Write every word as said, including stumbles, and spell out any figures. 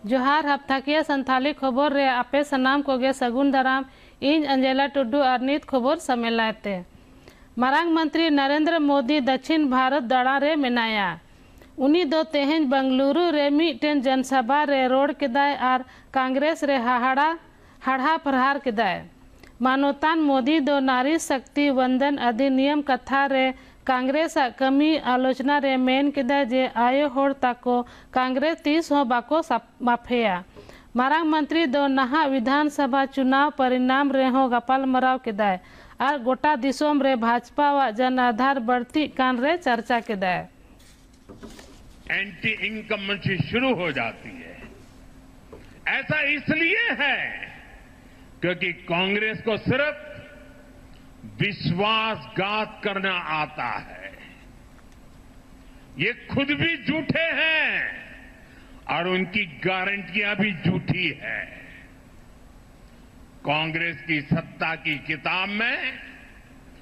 जोहार हफ्ताकिया संथाली खबर रे आपे सनाम कोगे सगुन दाराम इन अंजेला टुडू और नीत खबर समेलाते। मारांग मंत्री नरेंद्र मोदी दक्षिण भारत दड़ा रे मेनाया। उनी दो तेहज बंगलुरु रे मिटेन जनसभा रे रोड केदाय और कांग्रेस रे हाहाड़ा हाड़ा प्रहार केदाय। मानोतान मोदी दो नारी शक्ति वंदन अधिनियम कथा रे कांग्रेस कमी आलोचना रे मेन केदा जे आयो होड़ ताको कांग्रेस तीस हो बाको माफेया। मारांग मंत्री दो नहा विधानसभा चुनाव परिणाम रे हो गपाल मराव केदाय और गोटा दिसोम रे भाजपा व जन आधार बढ़ती कान रे चर्चा केदाय। एंटी इनकम्बेंसी शुरू हो जाती है। ऐसा इसलिए है क्योंकि कांग्रेस को सिर्फ विश्वासघात करना आता है। ये खुद भी झूठे हैं और उनकी गारंटियां भी झूठी है। कांग्रेस की सत्ता की किताब में